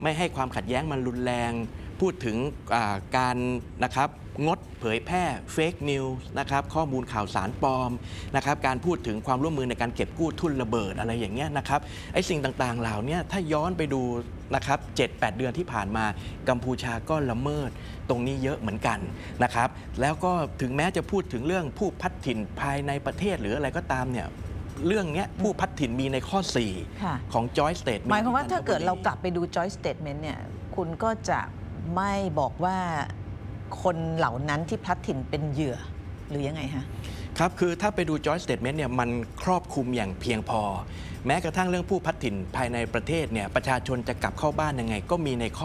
ไม่ให้ความขัดแย้งมันรุนแรงพูดถึงการนะครับงดเผยแพร่เฟกนิวส์นะครับข้อมูลข่าวสารปลอมนะครับการพูดถึงความร่วมมือในการเก็บกู้ทุนระเบิดอะไรอย่างเงี้ยนะครับไอ้สิ่งต่างๆเหล่านี้ถ้าย้อนไปดูนะครับ 7-8 เดือนที่ผ่านมากัมพูชาก็ละเมิดตรงนี้เยอะเหมือนกันนะครับแล้วก็ถึงแม้จะพูดถึงเรื่องผู้พัดถิ่นภายในประเทศหรืออะไรก็ตามเนี่ยเรื่องนี้ผู้พัดถิ่นมีในข้อ 4 ของ Joint Statement หมายความว่าถ้าเกิดเรากลับไปดู Joint Statement เนี่ยคุณก็จะไม่บอกว่าคนเหล่านั้นที่พลัดถิ่นเป็นเหยื่อหรือยังไงฮะครับคือถ้าไปดู Joint Statement เนี่ยมันครอบคลุมอย่างเพียงพอแม้กระทั่งเรื่องผู้พัดถิ่นภายในประเทศเนี่ยประชาชนจะกลับเข้าบ้านยังไงก็มีในข้อ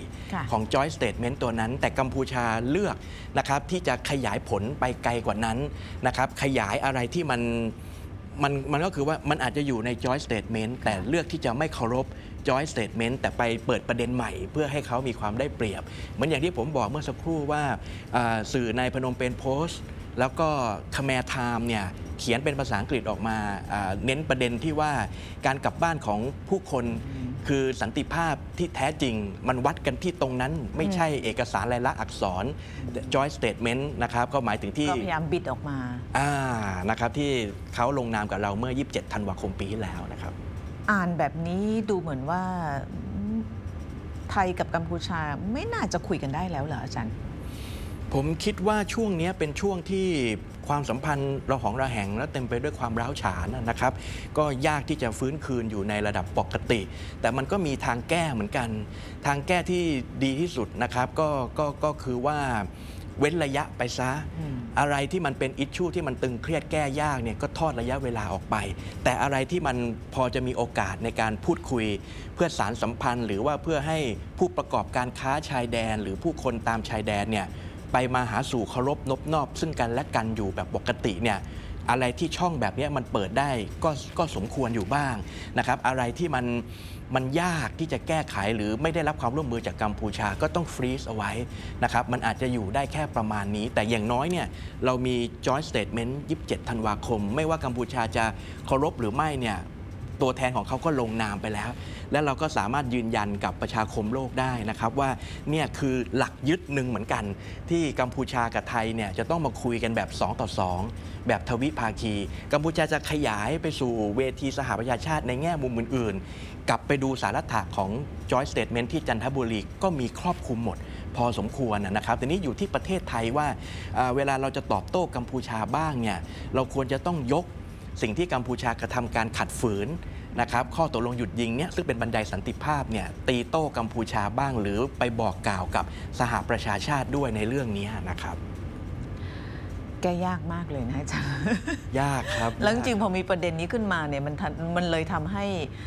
4 ของ Joint Statement ตัวนั้นแต่กัมพูชาเลือกนะครับที่จะขยายผลไปไกลกว่านั้นนะครับขยายอะไรที่มันก็คือว่ามันอาจจะอยู่ใน Joint Statement แต่เลือกที่จะไม่เคารพ Joint Statement แต่ไปเปิดประเด็นใหม่เพื่อให้เขามีความได้เปรียบเหมือนอย่างที่ผมบอกเมื่อสักครู่ว่าสื่อในพนมเปญโพสต์แล้วก็คแมร์ไทม์เนี่ยเขียนเป็นภาษาอังกฤษออกมาเน้นประเด็นที่ว่าการกลับบ้านของผู้คนคือสันติภาพที่แท้จริงมันวัดกันที่ตรงนั้นไม่ใช่เอกสารลายลักษณ์อักษร Joint Statement นะครับก็หมายถึงที่ก็พยายามบิดออกมานะครับที่เขาลงนามกับเราเมื่อ 27 ธันวาคมปีที่แล้วนะครับอ่านแบบนี้ดูเหมือนว่าไทยกับกัมพูชาไม่น่าจะคุยกันได้แล้วเหรออาจารย์ผมคิดว่าช่วงนี้เป็นช่วงที่ความสัมพันธ์ระหองระแหงและเต็มไปด้วยความร้าวฉานนะครับก็ยากที่จะฟื้นคืนอยู่ในระดับปกติแต่มันก็มีทางแก้เหมือนกันทางแก้ที่ดีที่สุดนะครับก็คือว่าเว้นระยะไปซะอะไรที่มันเป็นอิชชูที่มันตึงเครียดแก้ยากเนี่ยก็ทอดระยะเวลาออกไปแต่อะไรที่มันพอจะมีโอกาสในการพูดคุยเพื่อสารสัมพันธ์หรือว่าเพื่อให้ผู้ประกอบการค้าชายแดนหรือผู้คนตามชายแดนเนี่ยไปมาหาสู่เคารพนบนอบซึ่งกันและกันอยู่แบบปกติเนี่ยอะไรที่ช่องแบบนี้มันเปิดได้ก็สมควรอยู่บ้างนะครับอะไรที่มันยากที่จะแก้ไขหรือไม่ได้รับความร่วมมือจากกัมพูชาก็ต้องฟรีซเอาไว้นะครับมันอาจจะอยู่ได้แค่ประมาณนี้แต่อย่างน้อยเนี่ยเรามี Joint Statement 27 ธันวาคมไม่ว่ากัมพูชาจะเคารพหรือไม่เนี่ยตัวแทนของเขาก็ลงนามไปแล้วและเราก็สามารถยืนยันกับประชาคมโลกได้นะครับว่าเนี่ยคือหลักยึดหนึ่งเหมือนกันที่กัมพูชากับไทยเนี่ยจะต้องมาคุยกันแบบ2 ต่อ 2แบบทวิภาคีกัมพูชาจะขยายไปสู่เวทีสหประชาชาติในแง่มุมอื่นๆกลับไปดูสาระถะของ Joint Statement ที่จันทบุรีก็มีครอบคลุมหมดพอสมควรนะครับทีนี้อยู่ที่ประเทศไทยว่าเวลาเราจะตอบโต้กัมพูชาบ้างเนี่ยเราควรจะต้องยกสิ่งที่กัมพูชากระทำการขัดฝืนนะครับข้อตกลงหยุดยิงเนี่ยซึ่งเป็นบันไดสันติภาพเนี่ยตีโต้กัมพูชาบ้างหรือไปบอกกล่าวกับสหประชาชาติด้วยในเรื่องนี้นะครับแก้ยากมากเลยนะอาจารย์ยากครับแล้วจริงๆพอมีประเด็นนี้ขึ้นมาเนี่ยมันเลยทำให้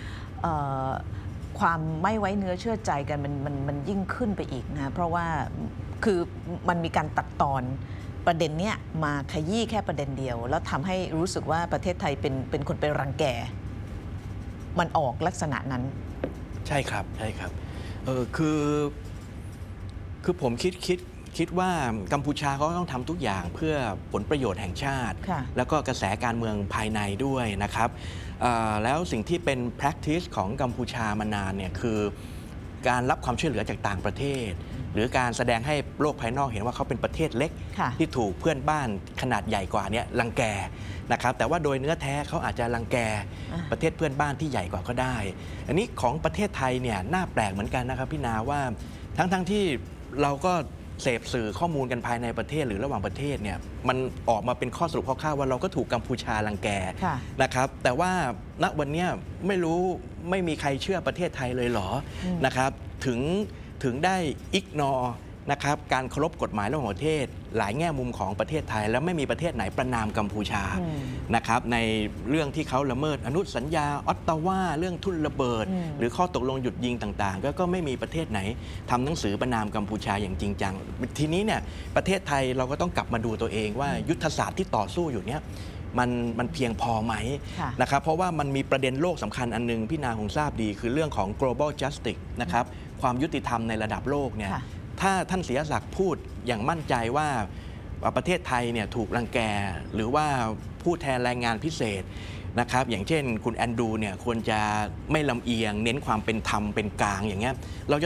ความไม่ไว้เนื้อเชื่อใจกันมันยิ่งขึ้นไปอีกนะเพราะว่าคือมันมีการตัดตอนประเด็นเนี้ยมาขยี้แค่ประเด็นเดียวแล้วทำให้รู้สึกว่าประเทศไทยเป็นคนไปรังแกมันออกลักษณะนั้นใช่ครับใช่ครับคือผมคิดว่ากัมพูชาเขาต้องทำทุกอย่างเพื่อผลประโยชน์แห่งชาติแล้วก็กระแสการเมืองภายในด้วยนะครับแล้วสิ่งที่เป็น practice ของกัมพูชามานานเนี่ยคือการรับความช่วยเหลือจากต่างประเทศหรือการแสดงให้โลกภายนอกเห็นว่าเขาเป็นประเทศเล็กที่ถูกเพื่อนบ้านขนาดใหญ่กว่านี้รังแกนะครับแต่ว่าโดยเนื้อแท้เขาอาจจะรังแกประเทศเพื่อนบ้านที่ใหญ่กว่าก็ได้อันนี้ของประเทศไทยเนี่ยน่าแปลกเหมือนกันนะครับพี่นาว่าทั้งที่เราก็เสพสื่อข้อมูลกันภายในประเทศหรือระหว่างประเทศเนี่ยมันออกมาเป็นข้อสรุปคร่าวๆว่าเราก็ถูกกัมพูชารังแกนะครับแต่ว่าณวันนี้ไม่รู้ไม่มีใครเชื่อประเทศไทยเลยเหรอนะครับถึงได้อิกนอนะครับการเคารพกฎหมายระหว่างประเทศหลายแง่มุมของประเทศไทยแล้วไม่มีประเทศไหนประนามกัมพูชานะครับในเรื่องที่เขาละเมิดอนุสัญญาออตตาวาเรื่องทุนระเบิดหรือข้อตกลงหยุดยิงต่างๆก็ไม่มีประเทศไหนทำหนังสือประนามกัมพูชาอย่างจริงจังทีนี้เนี่ยประเทศไทยเราก็ต้องกลับมาดูตัวเองว่ายุทธศาสตร์ที่ต่อสู้อยู่เนี้ยมันเพียงพอไหมนะครับเพราะว่ามันมีประเด็นโลกสำคัญอันนึงพี่นาคงทราบดีคือเรื่องของ global justice นะครับความยุติธรรมในระดับโลกเนี่ยถ้าท่านศิยศักดิ์พูดอย่างมั่นใจว่าประเทศไทยเนี่ยถูกรังแกหรือว่าผู้แทนแรงงานพิเศษนะครับอย่างเช่นคุณแอนดรูเนี่ยควรจะไม่ลำเอียงเน้นความเป็นธรรมเป็นกลางอย่างเงี้ยเรา